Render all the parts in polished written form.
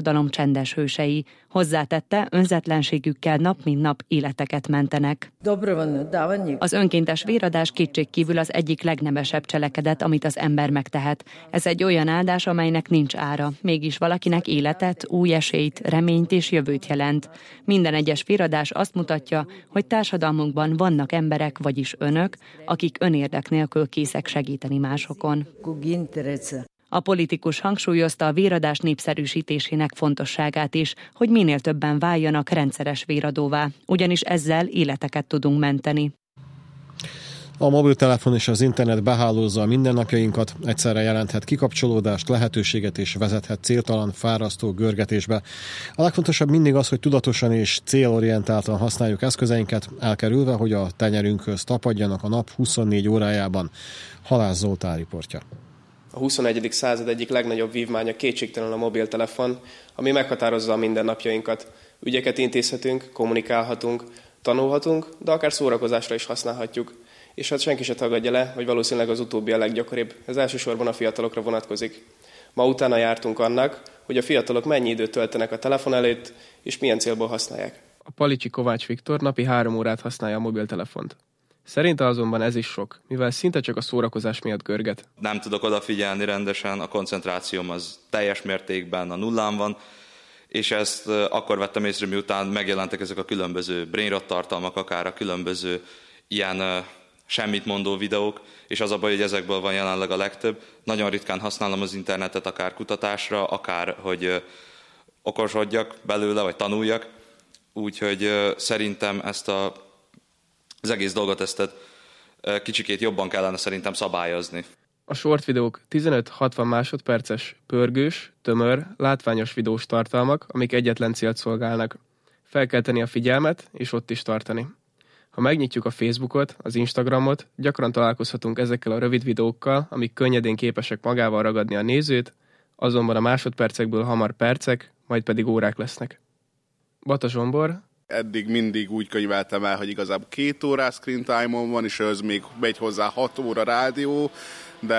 társadalom csendes hősei. Hozzátette, önzetlenségükkel nap mint nap életeket mentenek. Az önkéntes véradás kétségkívül az egyik legnemesebb cselekedet, amit az ember megtehet. Ez egy olyan áldás, amelynek nincs ára. Mégis valakinek életet, új esélyt, reményt és jövőt jelent. Minden egyes véradás azt mutatja, hogy társadalmunkban vannak emberek, vagyis önök, akik önérdek nélkül készek segíteni másokon. A politikus hangsúlyozta a véradás népszerűsítésének fontosságát is, hogy minél többen váljanak rendszeres véradóvá, ugyanis ezzel életeket tudunk menteni. A mobiltelefon és az internet behálózza a mindennapjainkat, egyszerre jelenthet kikapcsolódást, lehetőséget és vezethet céltalan, fárasztó görgetésbe. A legfontosabb mindig az, hogy tudatosan és célorientáltan használjuk eszközeinket, elkerülve, hogy a tenyerünkhöz tapadjanak a nap 24 órájában. Halász Zoltán riportja. A 21. század egyik legnagyobb vívmánya kétségtelen a mobiltelefon, ami meghatározza a mindennapjainkat. Ügyeket intézhetünk, kommunikálhatunk, tanulhatunk, de akár szórakozásra is használhatjuk. És hát senki se tagadja le, hogy valószínűleg az utóbbi a leggyakoribb. Ez elsősorban a fiatalokra vonatkozik. Ma utána jártunk annak, hogy a fiatalok mennyi időt töltenek a telefon előtt, és milyen célból használják. A Palicsi Kovács Viktor napi 3 órát használja a mobiltelefont. Szerinte azonban ez is sok, mivel szinte csak a szórakozás miatt görget. Nem tudok odafigyelni rendesen, a koncentrációm az teljes mértékben a nullán van, és ezt akkor vettem észre, miután megjelentek ezek a különböző brainrot tartalmak, akár a különböző ilyen semmit mondó videók, és az a baj, hogy ezekből van jelenleg a legtöbb. Nagyon ritkán használom az internetet akár kutatásra, akár hogy okosodjak belőle, vagy tanuljak. Úgyhogy szerintem az egész dolgot kicsikét jobban kellene szerintem szabályozni. A short videók 15-60 másodperces, pörgős, tömör, látványos videós tartalmak, amik egyetlen célt szolgálnak. Felkelteni a figyelmet, és ott is tartani. Ha megnyitjuk a Facebookot, az Instagramot, gyakran találkozhatunk ezekkel a rövid videókkal, amik könnyedén képesek magával ragadni a nézőt, azonban a másodpercekből hamar percek, majd pedig órák lesznek. Bata Zsombor. Eddig mindig úgy könyveltem el, hogy igazából 2 órás screen time-on van, és ez még megy hozzá 6 óra rádió, de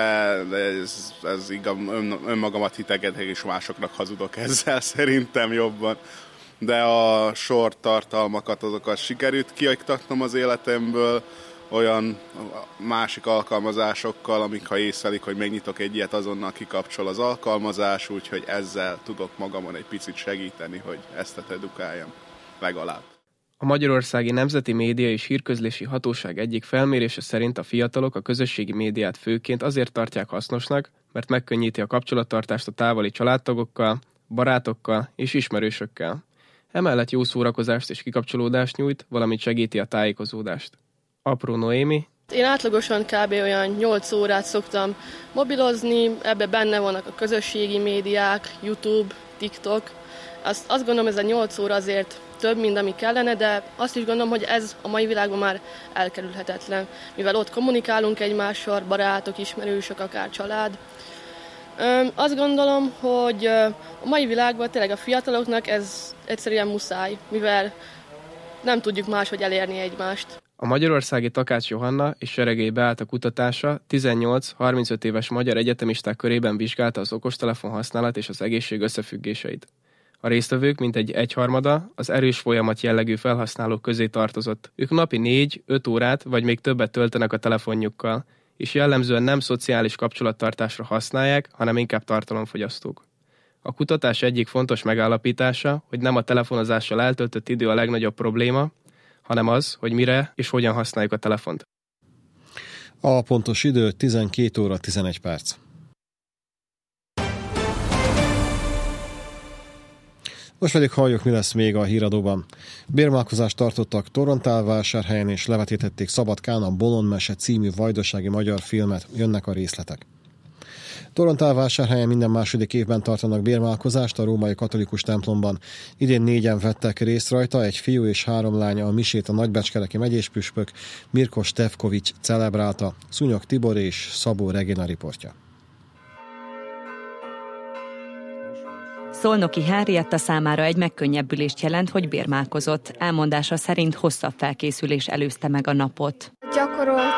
ez önmagamat hitegetek, és másoknak hazudok ezzel szerintem jobban. De a short tartalmakat, azokat sikerült kiiktatnom az életemből, olyan másik alkalmazásokkal, amik ha észrelik, hogy megnyitok egy ilyet, azonnal kikapcsol az alkalmazás, úgyhogy ezzel tudok magamon egy picit segíteni, hogy ezt edukáljam legalább. A Magyarországi Nemzeti Média és Hírközlési Hatóság egyik felmérése szerint a fiatalok a közösségi médiát főként azért tartják hasznosnak, mert megkönnyíti a kapcsolattartást a távoli családtagokkal, barátokkal és ismerősökkel. Emellett jó szórakozást és kikapcsolódást nyújt, valamint segíti a tájékozódást. Apró Noémi. Én átlagosan kb. Olyan 8 órát szoktam mobilozni, ebbe benne vannak a közösségi médiák, YouTube, TikTok. Azt gondolom, ez a 8 óra azért több, mint ami kellene, de azt is gondolom, hogy ez a mai világban már elkerülhetetlen, mivel ott kommunikálunk egymással, barátok, ismerősök, akár család. Azt gondolom, hogy a mai világban tényleg a fiataloknak ez egyszerűen muszáj, mivel nem tudjuk máshogy elérni egymást. A magyarországi Takács Johanna és Seregei Beáta kutatása 18-35 éves magyar egyetemisták körében vizsgálta az okostelefon használat és az egészség összefüggéseit. A résztvevők mintegy 1/3 az erős folyamat jellegű felhasználók közé tartozott. Ők napi 4-5 órát vagy még többet töltenek a telefonjukkal, és jellemzően nem szociális kapcsolattartásra használják, hanem inkább tartalomfogyasztók. A kutatás egyik fontos megállapítása, hogy nem a telefonozással eltöltött idő a legnagyobb probléma, hanem az, hogy mire és hogyan használjuk a telefont. A pontos idő 12 óra 11 perc. Most pedig halljuk, mi lesz még a híradóban. Bérmálkozást tartottak Torontálvásárhelyen és levetítették Szabadkán a Bolondmese című vajdasági magyar filmet. Jönnek a részletek. Torontálvásárhelyen minden második évben tartanak bérmálkozást a római katolikus templomban. Idén 4-en vettek részt rajta, egy fiú és 3 lány. A misét a nagybecskereki megyéspüspök Mirko Stefkovics celebrálta. Szúnyog Tibor és Szabó Regina riportja. Szolnoki Henrietta számára egy megkönnyebbülést jelent, hogy bérmálkozott. Elmondása szerint hosszabb felkészülés előzte meg a napot.